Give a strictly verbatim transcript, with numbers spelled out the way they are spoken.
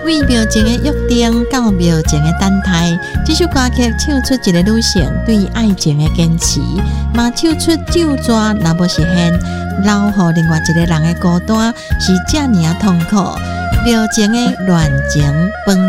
为庙前的约定到庙前的等待，这首歌曲唱出一个女性对爱情的坚持，嘛唱出酒抓若无实现，留予另外一个人的孤单是这么痛苦。庙前的恋情，饭